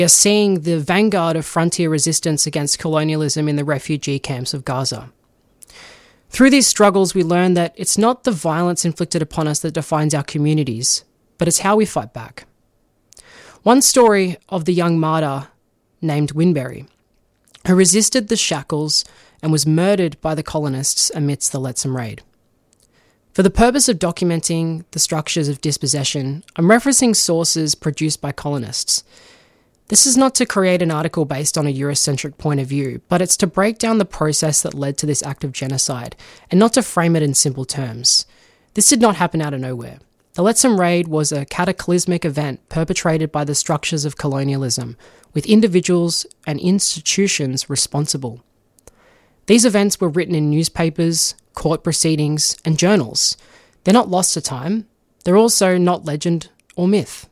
We are seeing the vanguard of frontier resistance against colonialism in the refugee camps of Gaza. Through these struggles, we learn that it's not the violence inflicted upon us that defines our communities, but it's how we fight back. One story of the young martyr named Winberry, who resisted the shackles and was murdered by the colonists amidst the Lettsome Raid. For the purpose of documenting the structures of dispossession, I'm referencing sources produced by colonists. This is not to create an article based on a Eurocentric point of view, but it's to break down the process that led to this act of genocide, and not to frame it in simple terms. This did not happen out of nowhere. The Lettsome Raid was a cataclysmic event perpetrated by the structures of colonialism, with individuals and institutions responsible. These events were written in newspapers, court proceedings, and journals. They're not lost to time. They're also not legend or myth.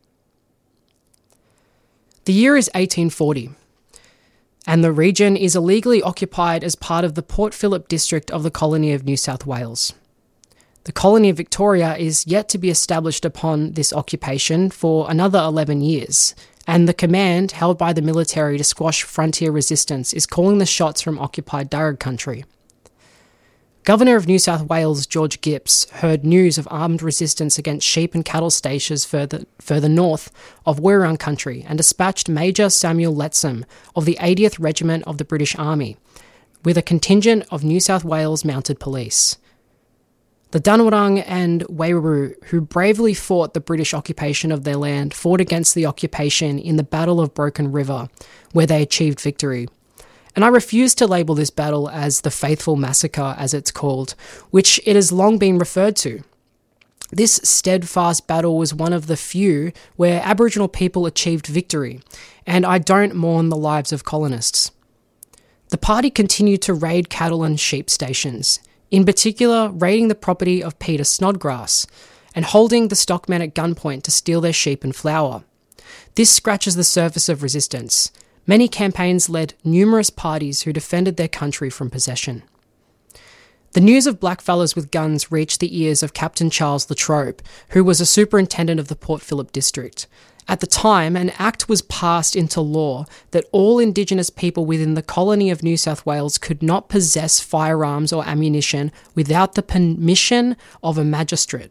The year is 1840, and the region is illegally occupied as part of the Port Phillip district of the colony of New South Wales. The colony of Victoria is yet to be established upon this occupation for another 11 years, and the command held by the military to squash frontier resistance is calling the shots from occupied Darug country. Governor of New South Wales George Gipps heard news of armed resistance against sheep and cattle stations further north of Wirrurung country and dispatched Major Samuel Lettsome of the 80th Regiment of the British Army with a contingent of New South Wales Mounted Police. The Danwurrung and Wairaroo, who bravely fought the British occupation of their land, fought against the occupation in the Battle of Broken River, where they achieved victory. And I refuse to label this battle as the Faithful Massacre, as it's called, which it has long been referred to. This steadfast battle was one of the few where Aboriginal people achieved victory, and I don't mourn the lives of colonists. The party continued to raid cattle and sheep stations, in particular raiding the property of Peter Snodgrass, and holding the stockmen at gunpoint to steal their sheep and flour. This scratches the surface of resistance. Many campaigns led numerous parties who defended their country from possession. The news of blackfellas with guns reached the ears of Captain Charles Latrobe, who was a superintendent of the Port Phillip district. At the time, an act was passed into law that all Indigenous people within the colony of New South Wales could not possess firearms or ammunition without the permission of a magistrate.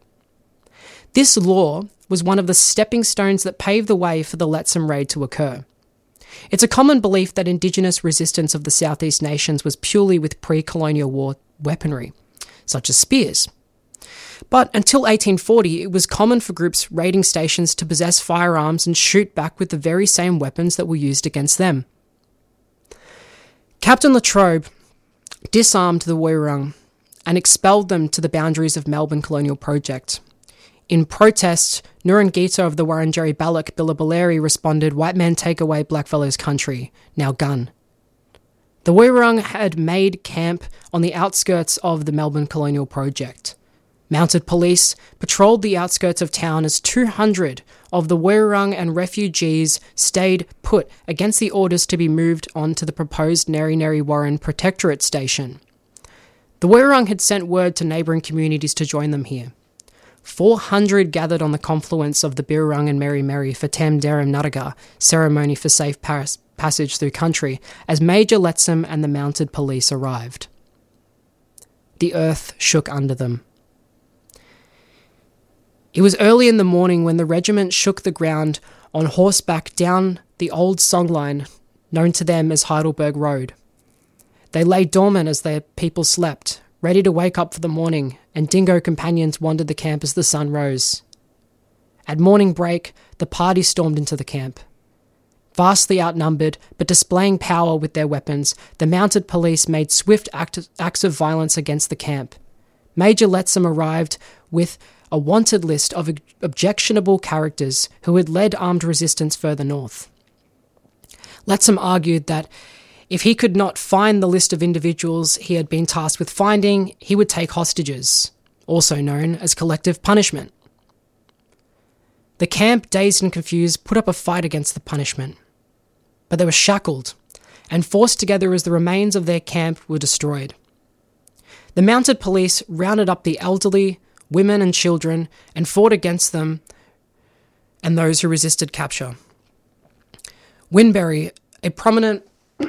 This law was one of the stepping stones that paved the way for the Lettsome Raid to occur. It's a common belief that Indigenous resistance of the Southeast nations was purely with pre-colonial war weaponry, such as spears. But until 1840, it was common for groups raiding stations to possess firearms and shoot back with the very same weapons that were used against them. Captain Latrobe disarmed the Wirrurung and expelled them to the boundaries of Melbourne Colonial Project. In protest, Nurungita of the Wurundjeri Balak Billabulleri responded, "White men take away blackfellows' country, now gun." The Wirrurung had made camp on the outskirts of the Melbourne Colonial Project. Mounted police patrolled the outskirts of town as 200 of the Wirrurung and refugees stayed put against the orders to be moved on to the proposed Neri Neri Warren Protectorate Station. The Wirrurung had sent word to neighbouring communities to join them here. 400 gathered on the confluence of the Birrarung and Mary Mary for Tam Derim Naraga ceremony for safe passage through country as Major Lettsome and the mounted police arrived. The earth shook under them. It was early in the morning when the regiment shook the ground on horseback down the old songline known to them as Heidelberg Road. They lay dormant as their people slept, ready to wake up for the morning, and dingo companions wandered the camp as the sun rose. At morning break, the party stormed into the camp. Vastly outnumbered, but displaying power with their weapons, the mounted police made swift acts of violence against the camp. Major Lettsome arrived with a wanted list of objectionable characters who had led armed resistance further north. Lettsome argued that if he could not find the list of individuals he had been tasked with finding, he would take hostages, also known as collective punishment. The camp, dazed and confused, put up a fight against the punishment. But they were shackled and forced together as the remains of their camp were destroyed. The mounted police rounded up the elderly, women and children and fought against them and those who resisted capture. Winberry, a prominent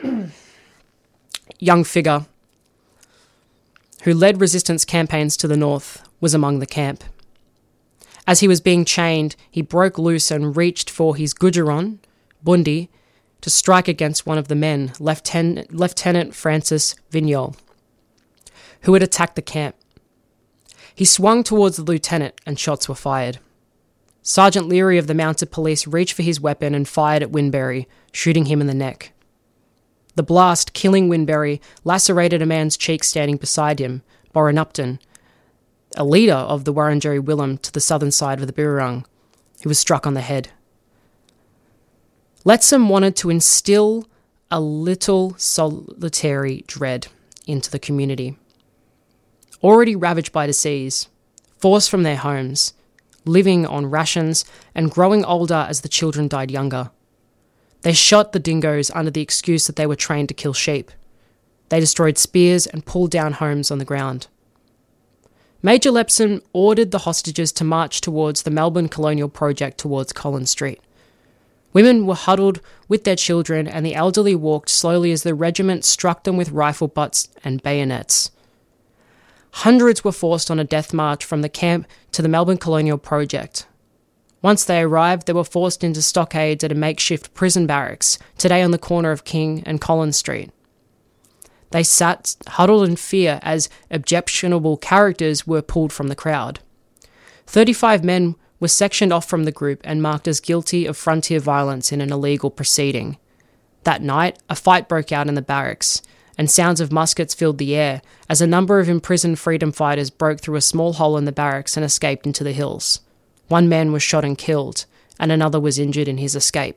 young figure who led resistance campaigns to the north, was among the camp. As he was being chained, he broke loose and reached for his gudgeron, Bundi, to strike against one of the men, Lieutenant Francis Vignol, who had attacked the camp. He swung towards the lieutenant and shots were fired. Sergeant Leary of the Mounted Police reached for his weapon and fired at Winberry, shooting him in the neck. The blast, killing Winberry, lacerated a man's cheek standing beside him, Boran Upton, a leader of the Wurundjeri Willem to the southern side of the Birrarung, who was struck on the head. Lettsome wanted to instill a little solitary dread into the community. Already ravaged by disease, forced from their homes, living on rations and growing older as the children died younger. They shot the dingoes under the excuse that they were trained to kill sheep. They destroyed spears and pulled down homes on the ground. Major Lettsome ordered the hostages to march towards the Melbourne Colonial Project towards Collins Street. Women were huddled with their children and the elderly walked slowly as the regiment struck them with rifle butts and bayonets. Hundreds were forced on a death march from the camp to the Melbourne Colonial Project. Once they arrived, they were forced into stockades at a makeshift prison barracks, today on the corner of King and Collins Street. They sat huddled in fear as objectionable characters were pulled from the crowd. 35 men were sectioned off from the group and marked as guilty of frontier violence in an illegal proceeding. That night, a fight broke out in the barracks, and sounds of muskets filled the air as a number of imprisoned freedom fighters broke through a small hole in the barracks and escaped into the hills. One man was shot and killed, and another was injured in his escape.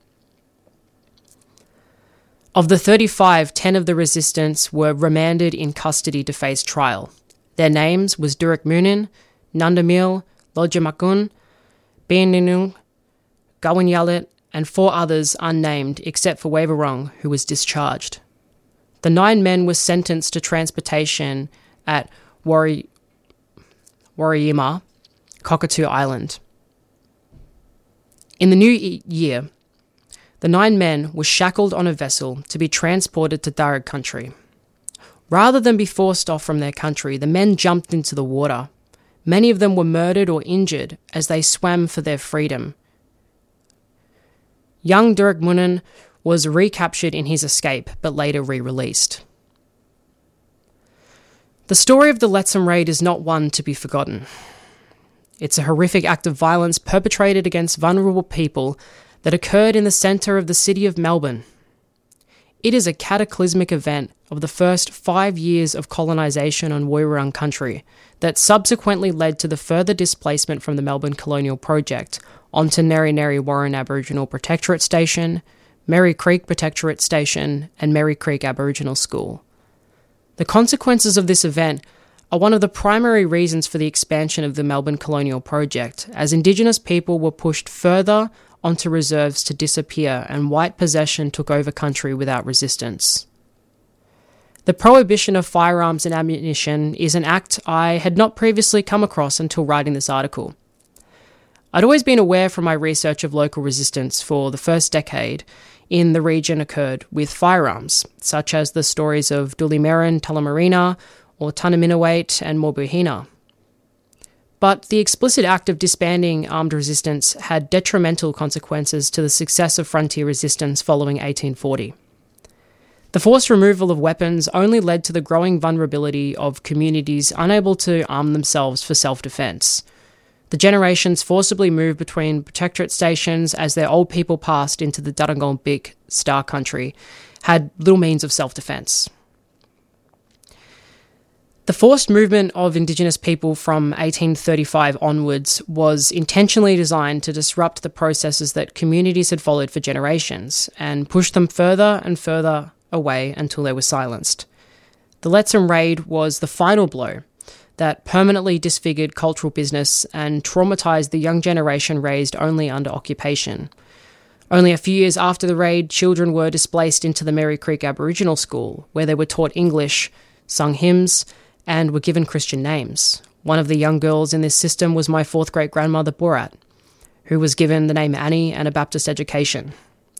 Of the 35, 10 of the resistance were remanded in custody to face trial. Their names was Durik Munin, Nundamil, Lojamakun, Bianinung, Gawanyalit, and 4 others unnamed except for Waverong, who was discharged. The 9 men were sentenced to transportation at Warriima, Cockatoo Island. In the new year, the 9 men were shackled on a vessel to be transported to Darug country. Rather than be forced off from their country, the men jumped into the water. Many of them were murdered or injured as they swam for their freedom. Young Durik Munin was recaptured in his escape, but later re-released. The story of the Lettsome Raid is not one to be forgotten. It's a horrific act of violence perpetrated against vulnerable people that occurred in the centre of the city of Melbourne. It is a cataclysmic event of the first 5 years of colonisation on Woiwurrung country that subsequently led to the further displacement from the Melbourne Colonial Project onto Neri Neri Warren Aboriginal Protectorate Station, Merri Creek Protectorate Station, and Merri Creek Aboriginal School. The consequences of this event are one of the primary reasons for the expansion of the Melbourne Colonial Project, as Indigenous people were pushed further onto reserves to disappear and white possession took over country without resistance. The prohibition of firearms and ammunition is an act I had not previously come across until writing this article. I'd always been aware from my research of local resistance for the first decade in the region occurred with firearms, such as the stories of Dulimerin, Tullamarina, or Tunnerminnerwait and Morbuhina. But the explicit act of disbanding armed resistance had detrimental consequences to the success of frontier resistance following 1840. The forced removal of weapons only led to the growing vulnerability of communities unable to arm themselves for self-defence. The generations forcibly moved between protectorate stations as their old people passed into the Darugong Bik Star country, had little means of self-defence. The forced movement of Indigenous people from 1835 onwards was intentionally designed to disrupt the processes that communities had followed for generations and push them further and further away until they were silenced. The Lettsome Raid was the final blow that permanently disfigured cultural business and traumatised the young generation raised only under occupation. Only a few years after the raid, children were displaced into the Merri Creek Aboriginal School, where they were taught English, sung hymns, and were given Christian names. One of the young girls in this system was my 4th great-grandmother Borat, who was given the name Annie and a Baptist education.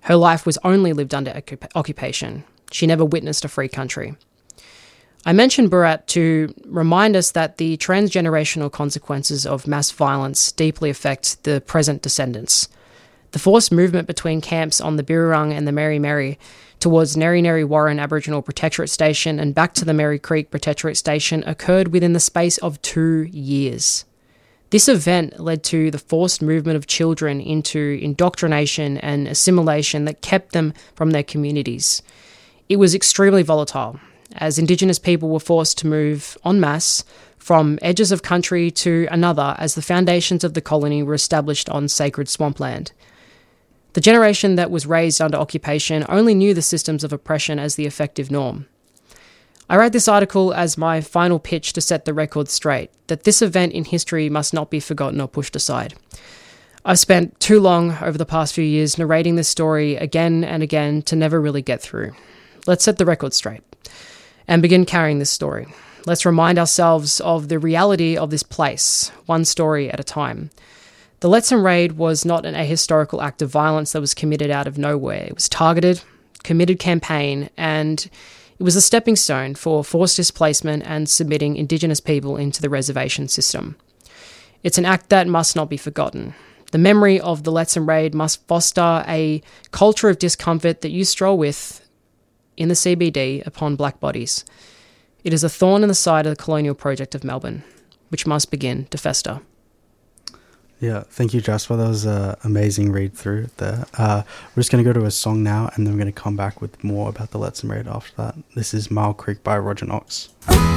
Her life was only lived under occupation. She never witnessed a free country. I mentioned Burat to remind us that the transgenerational consequences of mass violence deeply affect the present descendants. The forced movement between camps on the Birrarung and the Mary Mary towards Neri Neri Warren Aboriginal Protectorate Station and back to the Merri Creek Protectorate Station occurred within the space of 2 years. This event led to the forced movement of children into indoctrination and assimilation that kept them from their communities. It was extremely volatile, as Indigenous people were forced to move en masse from edges of country to another as the foundations of the colony were established on sacred swampland. The generation that was raised under occupation only knew the systems of oppression as the effective norm. I write this article as my final pitch to set the record straight, that this event in history must not be forgotten or pushed aside. I've spent too long over the past few years narrating this story again and again to never really get through. Let's set the record straight and begin carrying this story. Let's remind ourselves of the reality of this place, one story at a time. The Lettsome Raid was not an ahistorical act of violence that was committed out of nowhere. It was targeted, committed campaign, and it was a stepping stone for forced displacement and submitting Indigenous people into the reservation system. It's an act that must not be forgotten. The memory of the Lettsome Raid must foster a culture of discomfort that you stroll with in the CBD upon black bodies. It is a thorn in the side of the colonial project of Melbourne, which must begin to fester. Yeah, thank you, Jasper. That was an amazing read through there. We're just going to go to a song now, and then we're going to come back with more about the Lettsome Raid after that. This is Mile Creek by Roger Knox.